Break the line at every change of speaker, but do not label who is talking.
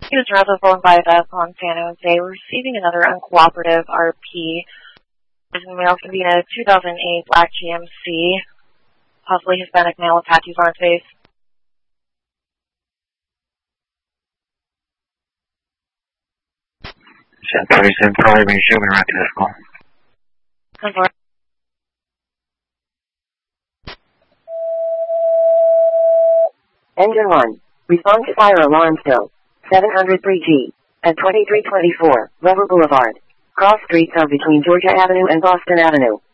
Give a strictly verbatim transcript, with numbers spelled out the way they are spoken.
Units Roswell by Beth on San Jose. We're receiving another uncooperative R P. There's a male going to be in a two thousand eight black G M C, possibly Hispanic male with tattoos on his face.
ten thirty-seven, probably be showing right to this call.
Engine one. Respond to fire alarm still. seven hundred three G. At twenty-three twenty-four, Weber Boulevard. Cross streets are between Georgia Avenue and Boston Avenue.